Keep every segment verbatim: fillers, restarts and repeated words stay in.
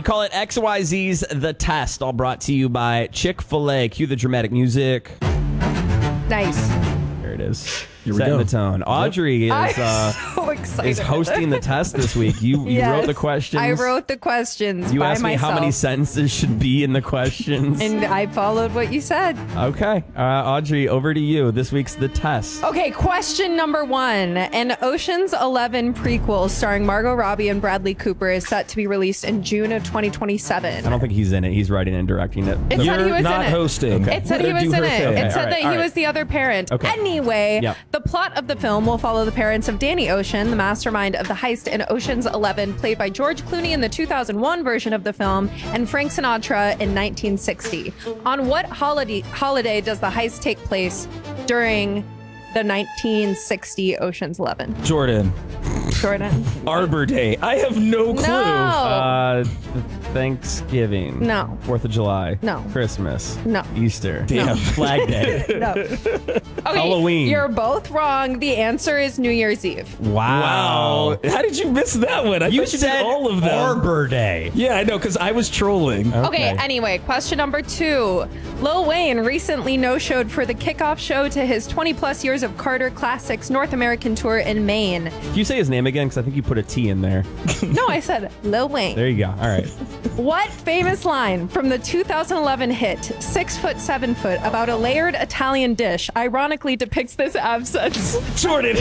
call it X Y Z's The Test, all brought to you by Chick-fil-A. Cue the dramatic music. Nice. There it is. Here we Setting go. the tone. Audrey is I'm uh, so excited. is hosting the test this week. You you Yes, wrote the questions. I wrote the questions You by asked me myself. how many sentences should be in the questions. And I followed what you said. Okay. Uh, Audrey, over to you. This week's The Test. Okay, question number one. An Ocean's Eleven prequel starring Margot Robbie and Bradley Cooper is set to be released in June of twenty twenty-seven. I don't think he's in it. He's writing and directing it. It said he You're was not in it. hosting. Okay. It said he Let her was do in her it. thing. It Okay, said all right, that he all right. was the other parent. Okay. Anyway, Yep. the plot of the film will follow the parents of Danny Ocean, the mastermind of the heist in Ocean's Eleven, played by George Clooney in the two thousand one version of the film, and Frank Sinatra in nineteen sixty. On what holiday holiday does the heist take place during the nineteen sixty Ocean's Eleven? Jordan. Jordan? Arbor Day. I have no clue. No. Uh, Thanksgiving. No. Fourth of July. No. Christmas. No. Easter. Damn. Flag Day. No. Okay, Halloween. You're both wrong. The answer is New Year's Eve. Wow. Wow. How did you miss that one? I You thought you said did all of them. Arbor Day. Yeah, I know, because I was trolling. Okay, anyway, question number two. Lil Wayne recently no-showed for the kickoff show to his twenty plus years of Carter Classics North American tour in Maine. Can you say his name again? Because I think you put a T in there. No, I said Lil Wayne. There you go. All right. What famous line from the two thousand eleven hit Six Foot, Seven Foot about a layered Italian dish ironically depicts this absence? Jordan.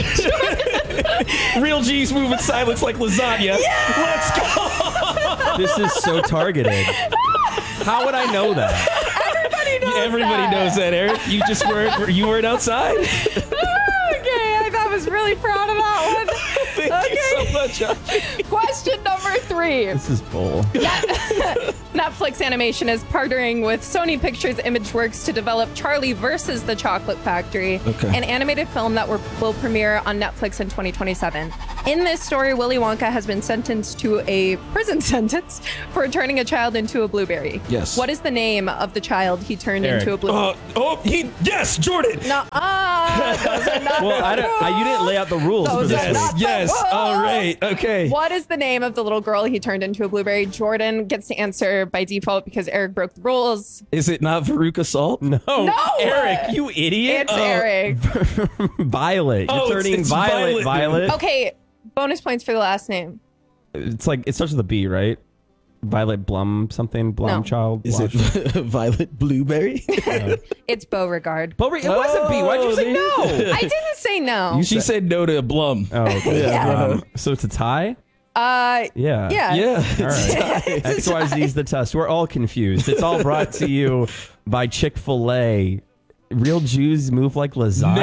Real G's move in silence like lasagna. Let's go. This is so targeted. How would I know that? Everybody knows Everybody that. knows that, Eric. You just weren't. You weren't outside. Okay, I thought I was really proud of that one. Thank Okay. you so much. Audrey. Question number three. This is bull. Netflix Animation is partnering with Sony Pictures Imageworks to develop Charlie versus the Chocolate Factory, Okay. an animated film that will, will premiere on Netflix in twenty twenty-seven. In this story, Willy Wonka has been sentenced to a prison sentence for turning a child into a blueberry. Yes. What is the name of the child he turned Eric. into a blueberry? Uh, oh, he. Yes, Jordan. Nuh-uh, those are not Well, the I don't. I, you didn't lay out the rules for Those this are week. not the Yes. rules. All right. Okay. What is the name of the little girl he turned into a blueberry? Jordan gets to answer by default because Eric broke the rules. Is it not Veruca Salt? No, No! Eric, you idiot. It's Eric. Violet. You're Oh, it's- turning it's Violet. Violet. Violet. Okay, bonus points for the last name. It's like it starts with a B, right? Violet Blum something. Blum No. child. Is it Violet Blueberry? It's Beauregard. But it was a B. Why'd you say no? I didn't say no. She said no to Blum. Oh, okay. Yeah. Um, so it's a tie? Uh, Yeah. yeah. Yeah. All right. X Y Z's the test. We're all confused. It's all brought to you by Chick-fil-A. Real Jews move like lasagna.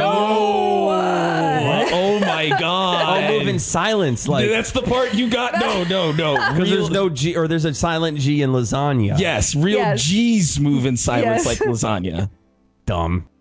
No. Oh my God. I'll move in silence, like That's the part you got. No, no, no. because Real- there's no G or there's a silent G in lasagna. Yes, real Yes. G's move in silence Yes. like lasagna. Dumb.